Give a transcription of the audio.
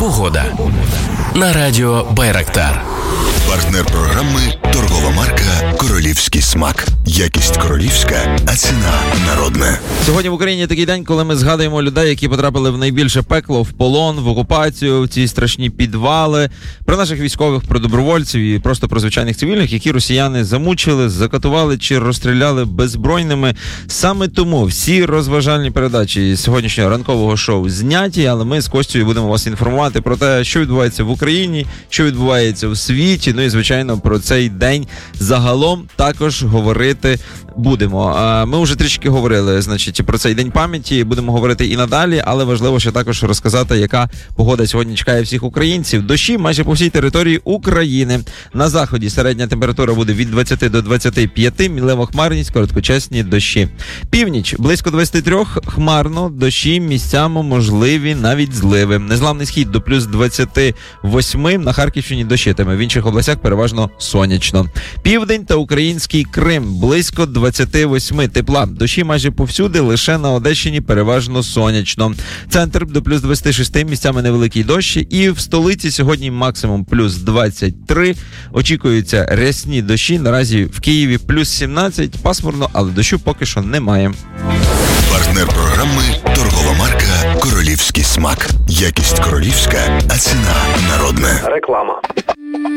Погода. На радіо Байрактар. Партнер програми торгова марка «Королівський смак». Якість королівська, а ціна народна. Сьогодні в Україні такий день, коли ми згадуємо людей, які потрапили в найбільше пекло, в полон, в окупацію, в ці страшні підвали. Про наших військових, про добровольців і просто про звичайних цивільних, які росіяни замучили, закатували чи розстріляли беззбройними. Саме тому всі розважальні передачі сьогоднішнього ранкового шоу зняті, але ми з Костю будемо вас інформувати про те, що відбувається в Україні, що відбувається у світі, ну і, звичайно, про цей день загалом також говорити будемо. Ми вже трішки говорили, значить, про цей день пам'яті, будемо говорити і надалі, але важливо ще також розказати, яка погода сьогодні чекає всіх українців. Дощі майже по всій території України. На заході середня температура буде від 20 до 25, мінлива хмарність, короткочасні дощі. Північ близько 23, хмарно, дощі, місцями можливі навіть зливи. Незламний схід до плюс 28, на Харківщині дощитиме, в інших областях переважно сонячно. Південь та український Крим близько 28 тепла. Дощі майже повсюди, лише на Одещині переважно сонячно. Центр до плюс 26, місцями невеликий дощ. І в столиці сьогодні максимум плюс 23. Очікуються рясні дощі. Наразі в Києві плюс 17. Пасмурно, але дощу поки що немає. Партнер програми торгова марка «Королівський смак». Якість королівська, а ціна народна. Реклама.